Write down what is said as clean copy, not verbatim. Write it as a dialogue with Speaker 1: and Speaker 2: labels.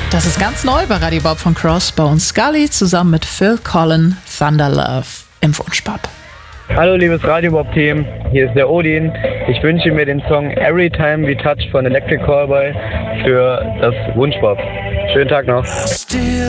Speaker 1: Das ist ganz neu bei Radio Bob von Crossbone Scully zusammen mit Phil Collen, Thunder Love im Wunschpop.
Speaker 2: Hallo liebes Radio Bob Team, hier ist der Odin. Ich wünsche mir den Song Every Time We Touch von Electric Callboy für das Wunschpop. Schönen Tag noch.